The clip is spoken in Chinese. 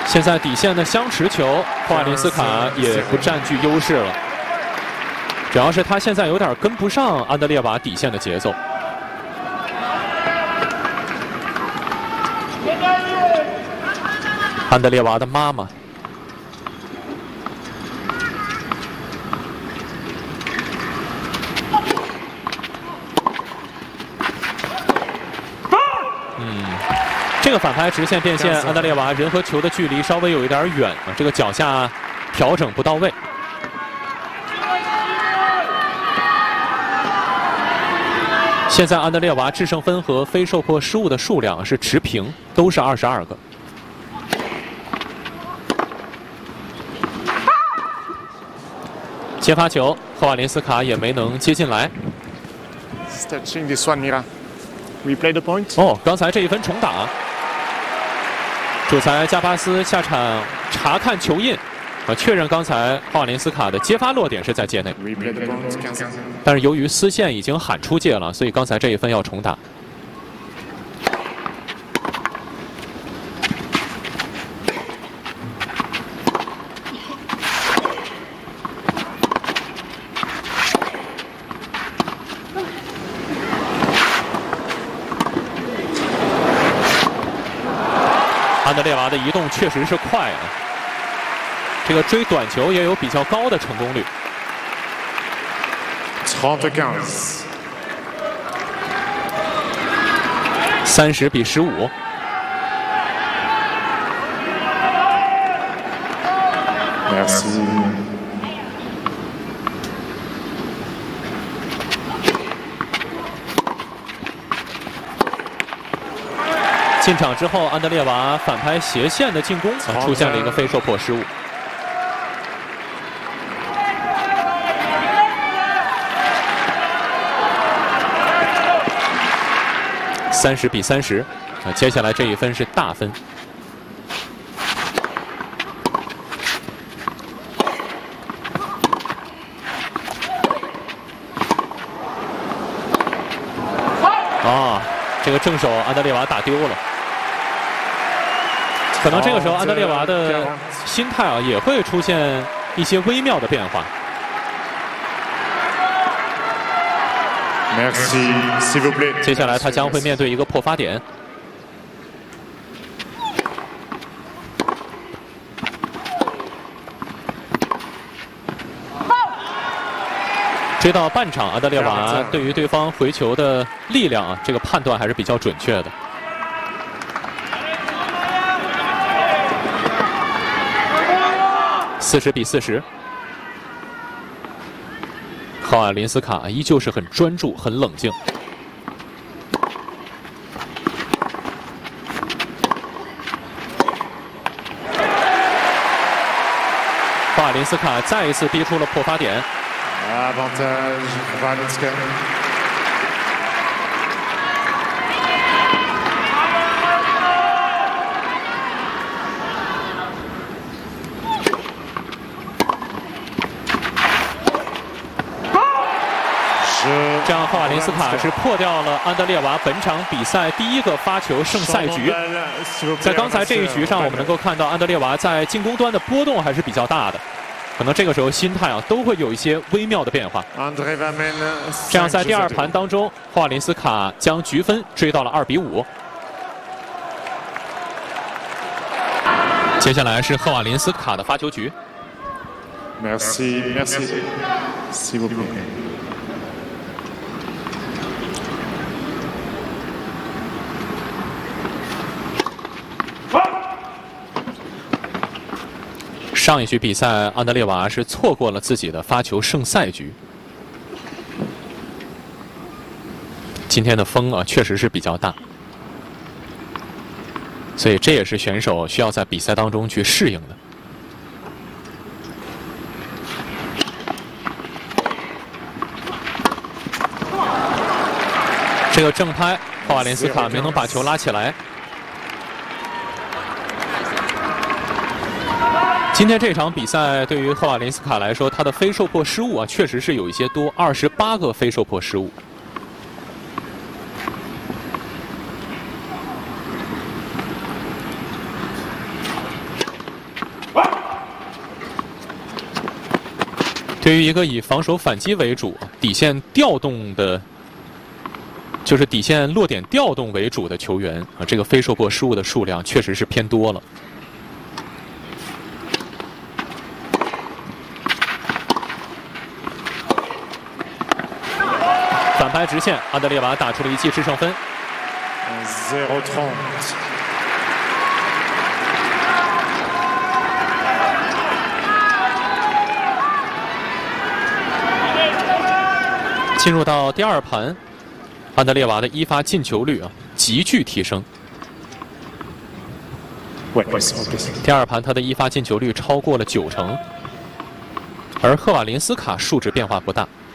现在底线的相持球，霍瓦林斯卡也不占据优势了。主要是他现在有点跟不上安德烈娃底线的节奏。安德烈娃的妈妈。 这个反拍直线变线，安德烈娃人和球的距离稍微有一点远，这个脚下调整不到位。现在安德烈娃制胜分和非受迫失误的数量是持平，都是22个。接发球，霍瓦林斯卡也没能接进来。哦，刚才这一分重打。 主裁加巴斯下场查看球印，确认刚才霍瓦林斯卡的接发落点是在界内，但是由于丝线已经喊出界了，所以刚才这一分要重打。安德烈娃的移动确实是快啊，这个追短球也有比较高的成功率。30比15。进场之后，安德烈娃反拍斜线的进攻出现了一个非受迫失误。30比30，接下来这一分是大分。啊，这个正手安德烈娃打丢了。 可能这个时候安德烈娃的心态啊也会出现一些微妙的变化。接下来他将会面对一个破发点。追到半场，安德烈娃对于对方回球的力量啊，这个判断还是比较准确的。 40比40，霍瓦林斯卡依旧是很专注、很冷静。霍瓦林斯卡再一次逼出了破发点。这样，霍瓦林斯卡是破掉了安德烈娃本场比赛第一个发球胜赛局。在刚才这一局上，我们能够看到安德烈娃在进攻端的波动还是比较大的，可能这个时候心态啊都会有一些微妙的变化。这样，在第二盘当中，霍瓦林斯卡将局分追到了2比5。接下来是霍瓦林斯卡的发球局。上一局比赛，安德烈娃是错过了自己的发球胜赛局。今天的风啊，确实是比较大，所以这也是选手需要在比赛当中去适应的。这个正拍，霍瓦林斯卡没能把球拉起来。 今天这场比赛对于霍瓦林斯卡来说，他的非受迫失误啊，确实是有一些多，28个非受迫失误。 对于一个以防守反击为主、底线调动的，就是底线落点调动为主的球员啊，这个非受迫失误的数量确实是偏多了。反拍直线，安德烈瓦打出了一记制胜分。进入到第二盘，安德烈瓦的一发进球率急剧提升。第二盘他的一发进球率超过了90%，而赫瓦林斯卡数值变化不大。